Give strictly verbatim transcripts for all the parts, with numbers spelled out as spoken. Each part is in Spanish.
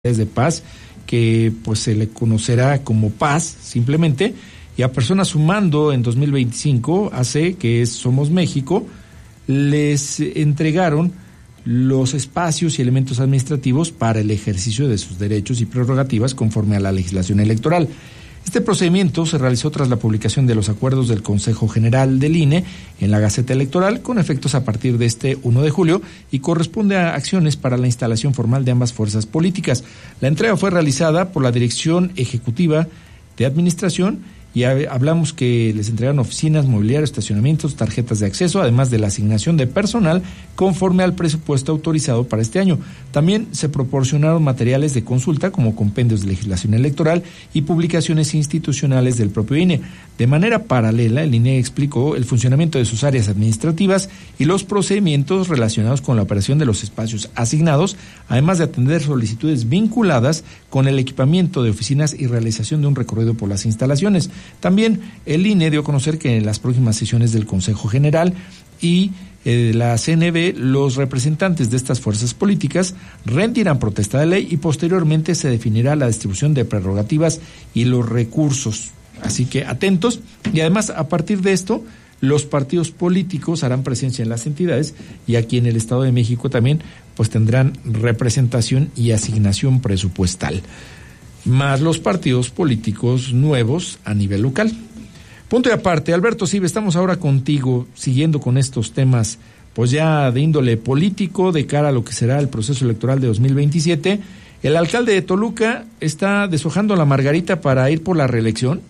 de paz, que pues se le conocerá como Paz simplemente, y a personas sumando en dos mil veinticinco, A C, que es Somos México, les entregaron los espacios y elementos administrativos para el ejercicio de sus derechos y prerrogativas conforme a la legislación electoral. Este procedimiento se realizó tras la publicación de los acuerdos del Consejo General del I N E en la Gaceta Electoral, con efectos a partir de este primero de julio, y corresponde a acciones para la instalación formal de ambas fuerzas políticas. La entrega fue realizada por la Dirección Ejecutiva de Administración, y hablamos que les entregaron oficinas, mobiliario, estacionamientos, tarjetas de acceso, además de la asignación de personal conforme al presupuesto autorizado para este año. También se proporcionaron materiales de consulta como compendios de legislación electoral y publicaciones institucionales del propio I N E. De manera paralela, el I N E explicó el funcionamiento de sus áreas administrativas y los procedimientos relacionados con la operación de los espacios asignados, además de atender solicitudes vinculadas con el equipamiento de oficinas y realización de un recorrido por las instalaciones. También el I N E dio a conocer que en las próximas sesiones del Consejo General y eh, la C N B, los representantes de estas fuerzas políticas rendirán protesta de ley y posteriormente se definirá la distribución de prerrogativas y los recursos. Así que atentos. Y además, a partir de esto, los partidos políticos harán presencia en las entidades, y aquí en el Estado de México también pues tendrán representación y asignación presupuestal, más los partidos políticos nuevos a nivel local. Punto y aparte. Alberto Cive, estamos ahora contigo, siguiendo con estos temas, pues ya de índole político, de cara a lo que será el proceso electoral de dos mil veintisiete. El alcalde de Toluca está deshojando la margarita para ir por la reelección.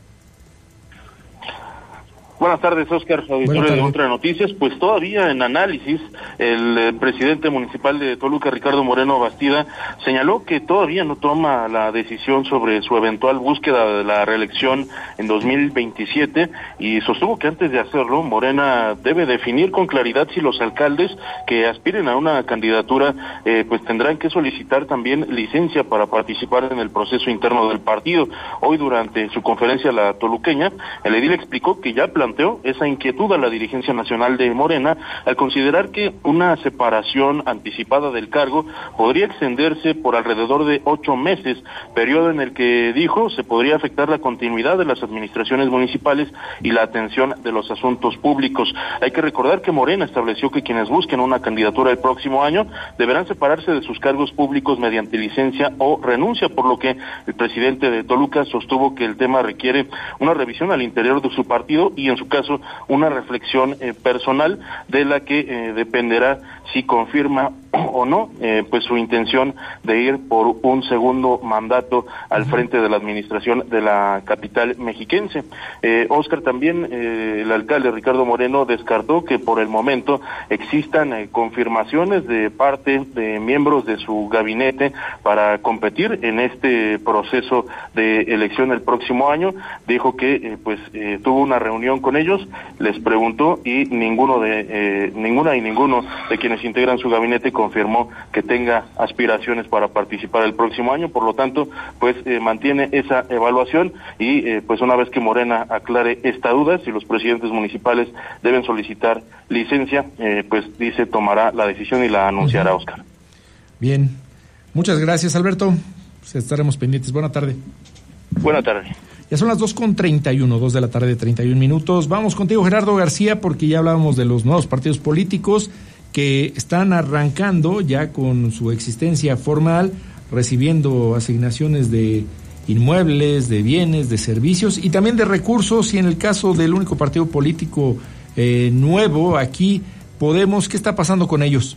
Buenas tardes, Óscar, auditorio de Ultra Noticias. Pues todavía en análisis, el eh, presidente municipal de Toluca, Ricardo Moreno Bastida, señaló que todavía no toma la decisión sobre su eventual búsqueda de la reelección en dos mil veintisiete, y sostuvo que antes de hacerlo, Morena debe definir con claridad si los alcaldes que aspiren a una candidatura eh, pues tendrán que solicitar también licencia para participar en el proceso interno del partido. Hoy, durante su conferencia la toluqueña, el edil explicó que ya planteó esa inquietud a la dirigencia nacional de Morena al considerar que una separación anticipada del cargo podría extenderse por alrededor de ocho meses, periodo en el que, dijo, se podría afectar la continuidad de las administraciones municipales y la atención de los asuntos públicos. Hay que recordar que Morena estableció que quienes busquen una candidatura el próximo año deberán separarse de sus cargos públicos mediante licencia o renuncia, por lo que el presidente de Toluca sostuvo que el tema requiere una revisión al interior de su partido y en su caso una reflexión eh, personal de la que eh, dependerá si confirma o no eh, pues su intención de ir por un segundo mandato al frente de la administración de la capital mexiquense. Eh, Óscar, también eh, el alcalde Ricardo Moreno descartó que por el momento existan eh, confirmaciones de parte de miembros de su gabinete para competir en este proceso de elección el próximo año. Dijo que eh, pues eh, tuvo una reunión con ellos, les preguntó y ninguno de eh, ninguna y ninguno de quienes integran su gabinete confirmó que tenga aspiraciones para participar el próximo año. Por lo tanto, pues eh, mantiene esa evaluación y eh, pues una vez que Morena aclare esta duda, si los presidentes municipales deben solicitar licencia, eh, pues dice tomará la decisión y la anunciará. Óscar. Bien, muchas gracias, Alberto. Pues estaremos pendientes. Buena tarde. Buena tarde. Ya son las dos con treinta y uno, dos de la tarde, treinta y un minutos. Vamos contigo, Gerardo García, porque ya hablábamos de los nuevos partidos políticos que están arrancando ya con su existencia formal, recibiendo asignaciones de inmuebles, de bienes, de servicios y también de recursos. Y en el caso del único partido político eh, nuevo aquí, Podemos, ¿qué está pasando con ellos?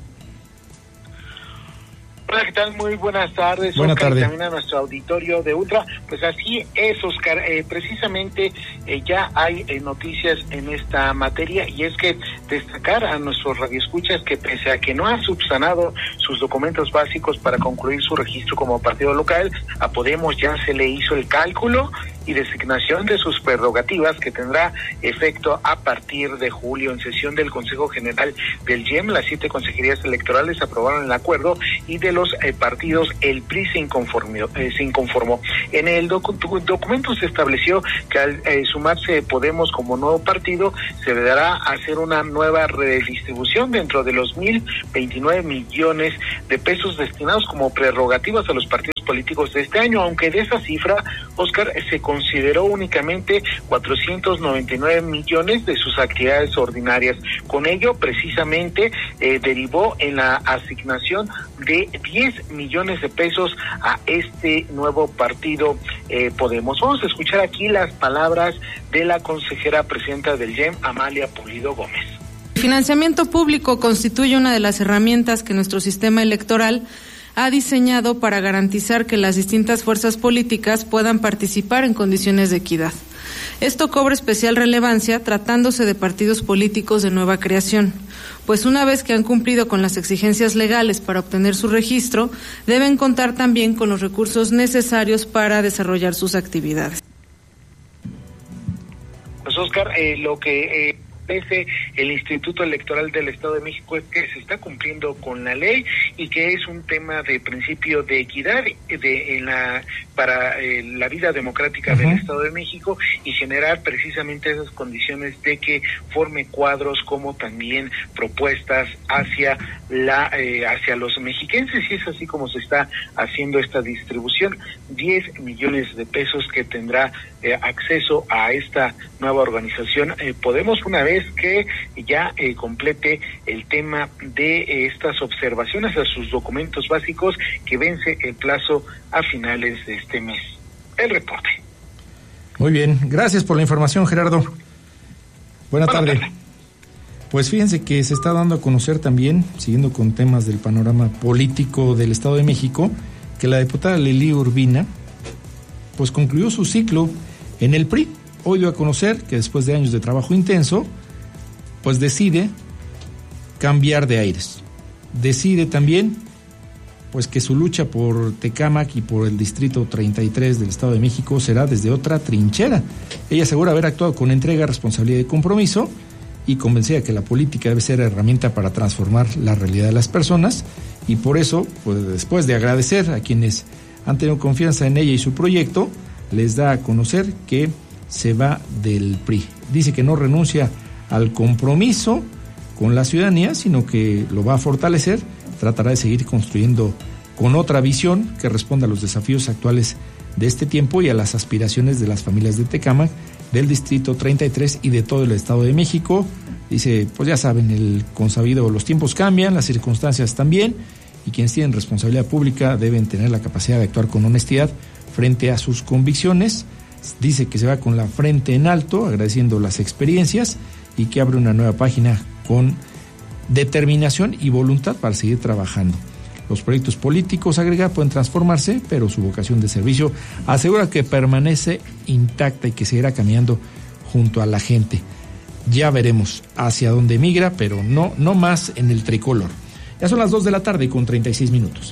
Hola, ¿qué tal? Muy buenas tardes. Buenas tardes. También a nuestro auditorio de Ultra. Pues así es, Oscar. Eh, precisamente eh, ya hay eh, noticias en esta materia, y es que destacar a nuestros radioescuchas que pese a que no ha subsanado sus documentos básicos para concluir su registro como partido local, a Podemos ya se le hizo el cálculo y designación de sus prerrogativas, que tendrá efecto a partir de julio. En sesión del Consejo General del I E M, las siete consejerías electorales aprobaron el acuerdo, y de los eh, partidos, el P R I se inconformó. Eh, se inconformó. En el docu- documento se estableció que al eh, sumarse Podemos como nuevo partido, se deberá hacer una nueva redistribución dentro de los mil veintinueve millones de pesos destinados como prerrogativas a los partidos políticos de este año, aunque de esa cifra, Oscar, se consideró únicamente cuatrocientos noventa y nueve millones de sus actividades ordinarias. Con ello, precisamente, eh, derivó en la asignación de diez millones de pesos a este nuevo partido eh, Podemos. Vamos a escuchar aquí las palabras de la consejera presidenta del I E M, Amalia Pulido Gómez. El financiamiento público constituye una de las herramientas que nuestro sistema electoral ha diseñado para garantizar que las distintas fuerzas políticas puedan participar en condiciones de equidad. Esto cobra especial relevancia tratándose de partidos políticos de nueva creación, pues una vez que han cumplido con las exigencias legales para obtener su registro, deben contar también con los recursos necesarios para desarrollar sus actividades. Pues Oscar, eh, lo que... Eh... Ese, el Instituto Electoral del Estado de México es que se está cumpliendo con la ley y que es un tema de principio de equidad de en la para eh, la vida democrática uh-huh. del Estado de México y generar precisamente esas condiciones de que forme cuadros como también propuestas hacia la eh, hacia los mexiquenses, y es así como se está haciendo esta distribución. diez millones de pesos que tendrá eh, acceso a esta nueva organización eh, Podemos, una vez que ya eh, complete el tema de eh, estas observaciones a sus documentos básicos, que vence el plazo a finales de este mes. El reporte. Muy bien, gracias por la información, Gerardo. Buena tarde. tarde. Pues fíjense que se está dando a conocer también, siguiendo con temas del panorama político del Estado de México, que la diputada Lili Urbina pues concluyó su ciclo en el P R I. Hoy dio a conocer que después de años de trabajo intenso, pues decide cambiar de aires. Decide también pues que su lucha por Tecámac y por el distrito treinta y tres del Estado de México será desde otra trinchera. Ella asegura haber actuado con entrega, responsabilidad y compromiso, y convencida que la política debe ser herramienta para transformar la realidad de las personas, y por eso, pues después de agradecer a quienes han tenido confianza en ella y su proyecto, les da a conocer que se va del P R I. Dice que no renuncia al compromiso con la ciudadanía, sino que lo va a fortalecer, tratará de seguir construyendo con otra visión que responda a los desafíos actuales de este tiempo y a las aspiraciones de las familias de Tecámac, del distrito treinta y tres y de todo el Estado de México. Dice, pues ya saben, el consabido, los tiempos cambian, las circunstancias también, y quienes tienen responsabilidad pública deben tener la capacidad de actuar con honestidad frente a sus convicciones. Dice que se va con la frente en alto, agradeciendo las experiencias, y que abre una nueva página con determinación y voluntad para seguir trabajando. Los proyectos políticos, agrega, pueden transformarse, pero su vocación de servicio asegura que permanece intacta y que seguirá caminando junto a la gente. Ya veremos hacia dónde migra, pero no, no más en el tricolor. Ya son las dos de la tarde con treinta y seis minutos.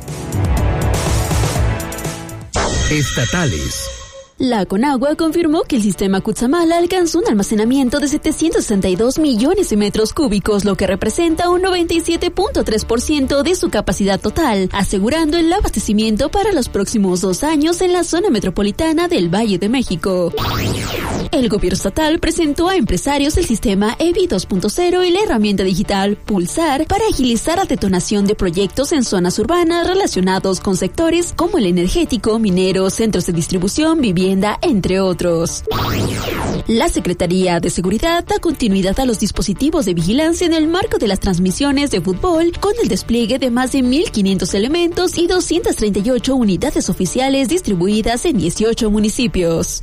Estatales. La Conagua confirmó que el sistema Cutzamala alcanzó un almacenamiento de setecientos sesenta y dos millones de metros cúbicos, lo que representa un noventa y siete punto tres por ciento de su capacidad total, asegurando el abastecimiento para los próximos dos años en la zona metropolitana del Valle de México. El gobierno estatal presentó a empresarios el sistema E B I dos punto cero y la herramienta digital Pulsar para agilizar la detonación de proyectos en zonas urbanas relacionados con sectores como el energético, mineros, centros de distribución, vivienda, entre otros. La Secretaría de Seguridad da continuidad a los dispositivos de vigilancia en el marco de las transmisiones de fútbol, con el despliegue de más de mil quinientos elementos y doscientas treinta y ocho unidades oficiales distribuidas en dieciocho municipios.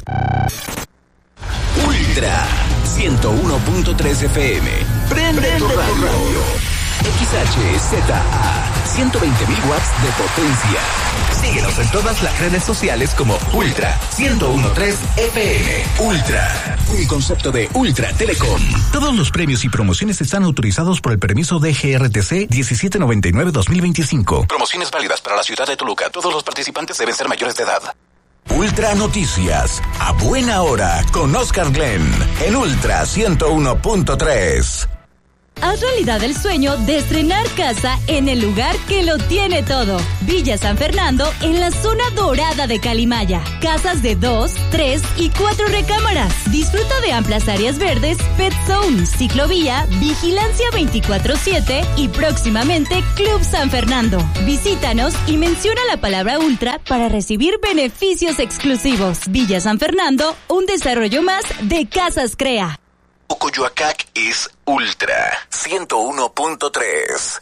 Ultra ciento uno punto tres F M. Prende, Prende tu radio. X H Z A, ciento veinte mil watts de potencia. Síguenos en todas las redes sociales como Ultra ciento uno punto tres F M. Ultra, un concepto de Ultra Telecom. Todos los premios y promociones están autorizados por el permiso de G R T C diecisiete noventa y nueve dos mil veinticinco. Promociones válidas para la ciudad de Toluca. Todos los participantes deben ser mayores de edad. Ultra Noticias, a buena hora, con Oscar Glenn, en Ultra ciento uno punto tres. Haz realidad el sueño de estrenar casa en el lugar que lo tiene todo. Villa San Fernando, en la zona dorada de Calimaya. Casas de dos, tres y cuatro recámaras. Disfruta de amplias áreas verdes, pet zone, ciclovía, vigilancia veinticuatro siete y próximamente Club San Fernando. Visítanos y menciona la palabra Ultra para recibir beneficios exclusivos. Villa San Fernando, un desarrollo más de Casas Crea. Coyoacac es Ultra ciento uno punto tres.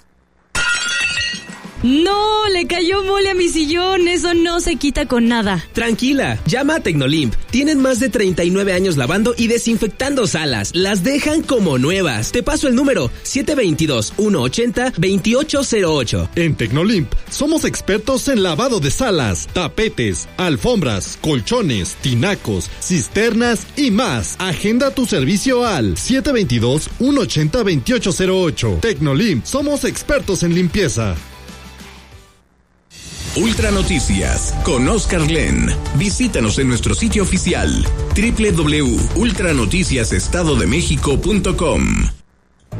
No, le cayó mole a mi sillón, eso no se quita con nada. Tranquila, llama a Tecnolimp. Tienen más de treinta y nueve años lavando y desinfectando salas. Las dejan como nuevas. Te paso el número siete dos dos, uno ocho cero, dos ocho cero ocho. En Tecnolimp somos expertos en lavado de salas, tapetes, alfombras, colchones, tinacos, cisternas y más. Agenda tu servicio al siete dos dos, uno ocho cero, dos ocho cero ocho. Tecnolimp, somos expertos en limpieza. Ultra Noticias con Oscar Glenn. Visítanos en nuestro sitio oficial doble u doble u doble u punto ultranoticias estado de méxico punto com.